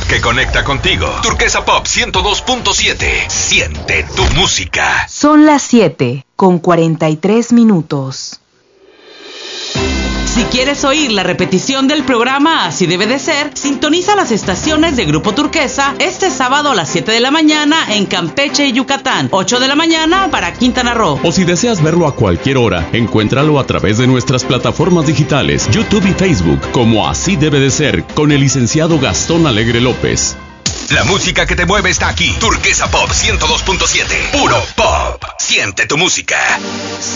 que conecta contigo. Turquesa Pop 102.7. Siente tu música. Son las 7:43. Si quieres oír la repetición del programa Así Debe de Ser, sintoniza las estaciones de Grupo Turquesa este sábado a las 7 de la mañana en Campeche y Yucatán, 8 de la mañana para Quintana Roo. O si deseas verlo a cualquier hora, encuéntralo a través de nuestras plataformas digitales, YouTube y Facebook, como Así Debe de Ser, con el licenciado Gastón Alegre López. La música que te mueve está aquí. Turquesa Pop 102.7. Puro pop. Siente tu música.